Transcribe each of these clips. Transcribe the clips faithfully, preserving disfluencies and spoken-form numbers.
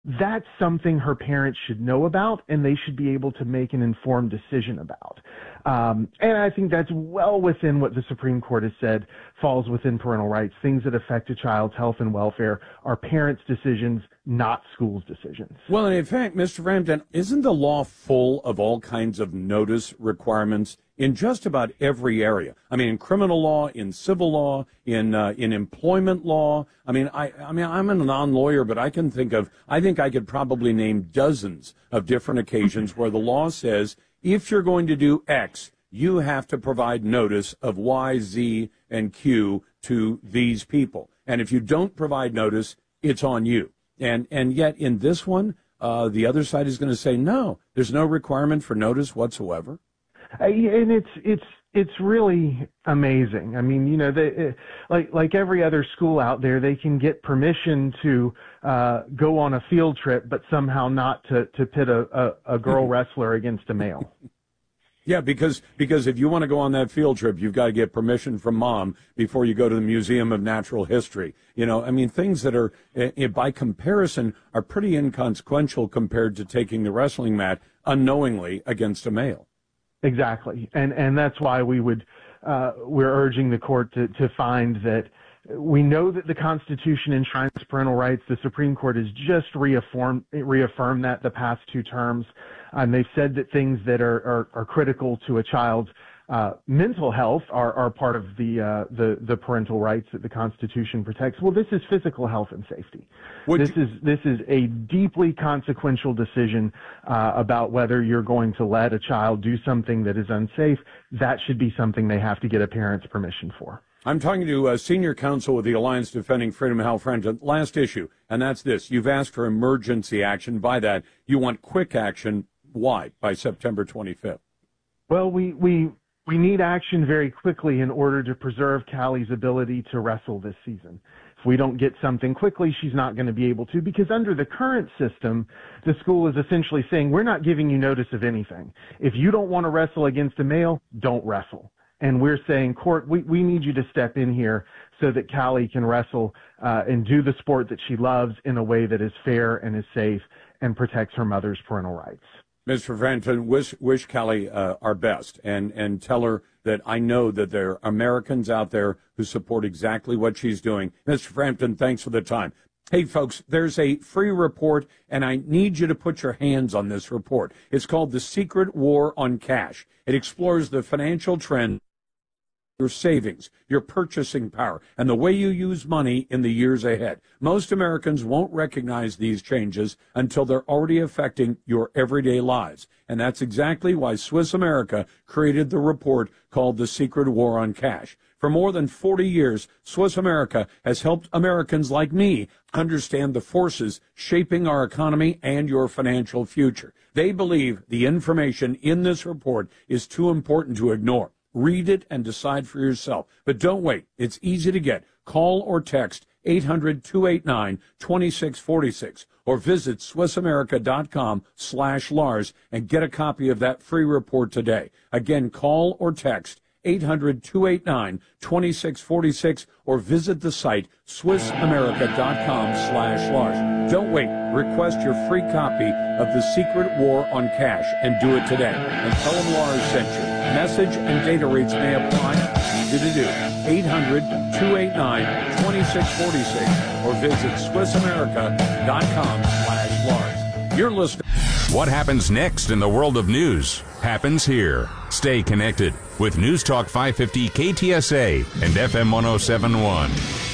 that's something her parents should know about, and they should be able to make an informed decision about. Um, and I think that's well within what the Supreme Court has said falls within parental rights. Things that affect a child's health and welfare are parents' decisions, not schools' decisions. Well, and in fact, Mister Frampton, isn't the law full of all kinds of notice requirements in just about every area? I mean, in criminal law, in civil law, in uh, in employment law. I mean, I I mean, I'm a non-lawyer, but I can think of, I think I could probably name dozens of different occasions where the law says, if you're going to do X, you have to provide notice of Y, Z, and Q to these people. And if you don't provide notice, it's on you. And and yet in this one, uh, the other side is going to say, no, there's no requirement for notice whatsoever. Uh, and it's it's it's really amazing. I mean, you know, they, like like every other school out there, they can get permission to uh, go on a field trip, but somehow not to, to pit a, a, a girl wrestler against a male. Yeah, because because if you want to go on that field trip, you've got to get permission from mom before you go to the Museum of Natural History. You know, I mean, things that are, uh, by comparison, are pretty inconsequential compared to taking the wrestling mat unknowingly against a male. Exactly, and and that's why we would uh, we're urging the court to to find that we know that the Constitution enshrines parental rights. The Supreme Court has just reaffirmed reaffirmed that the past two terms, and they've said that things that are are, are critical to a child's uh, mental health are are part of the uh, the the parental rights that the Constitution protects. Well, this is physical health and safety. Would this you- is this is a deeply consequential decision uh, about whether you're going to let a child do something that is unsafe. That should be something they have to get a parent's permission for. I'm talking to a senior counsel with the Alliance Defending Freedom of Hal Frampton. Last issue, and that's this. You've asked for emergency action. By that, you want quick action. Why? By September twenty-fifth. Well, we we we need action very quickly in order to preserve Callie's ability to wrestle this season. If we don't get something quickly, she's not going to be able to, because under the current system, the school is essentially saying, we're not giving you notice of anything. If you don't want to wrestle against a male, don't wrestle. And we're saying, court, we, we need you to step in here so that Callie can wrestle uh, and do the sport that she loves in a way that is fair and is safe and protects her mother's parental rights. Mister Frampton, wish, wish Callie uh, our best, and, and tell her that I know that there are Americans out there who support exactly what she's doing. Mister Frampton, thanks for the time. Hey, folks, there's a free report, and I need you to put your hands on this report. It's called The Secret War on Cash. It explores the financial trend, your savings, your purchasing power, and the way you use money in the years ahead. Most Americans won't recognize these changes until they're already affecting your everyday lives. And that's exactly why Swiss America created the report called The Secret War on Cash. For more than forty years, Swiss America has helped Americans like me understand the forces shaping our economy and your financial future. They believe the information in this report is too important to ignore. Read it and decide for yourself. But don't wait. It's easy to get. Call or text eight hundred, two eight nine, two six four six or visit SwissAmerica.com slash Lars and get a copy of that free report today. Again, call or text eight hundred, two eight nine, two six four six or visit the site SwissAmerica.com slash Lars. Don't wait. Request your free copy of The Secret War on Cash and do it today. And tell them Lars sent you. Message and data rates may apply. Easy to do. eight hundred, two eight nine, two six four six or visit SwissAmerica.com slash Lars. You're listening. What happens next in the world of news happens here. Stay connected with News Talk five fifty K T S A and F M one oh seven point one.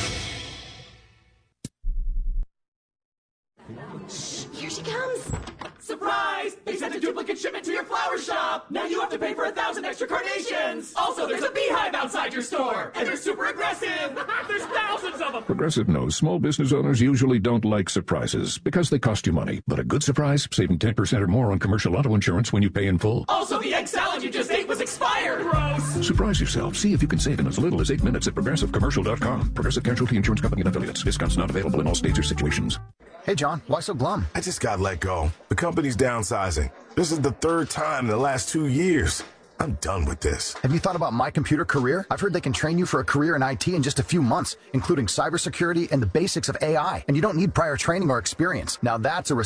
Here she comes. Surprise! They sent a duplicate shipment to your flower shop. Now you have to pay for a thousand extra carnations. Also, there's a beehive outside your store, and they're super aggressive. There's thousands of them. Progressive knows small business owners usually don't like surprises because they cost you money. But a good surprise, saving ten percent or more on commercial auto insurance when you pay in full. Also, the egg salad you just ate was expired. Gross. Surprise yourself. See if you can save in as little as eight minutes at progressive commercial dot com. Progressive Casualty Insurance Company and affiliates. Discounts not available in all states or situations. Hey, John, why so glum? I just got let go. The company's downsizing. This is the third time in the last two years. I'm done with this. Have you thought about My Computer Career? I've heard they can train you for a career in I T in just a few months, including cybersecurity and the basics of A I. And you don't need prior training or experience. Now that's a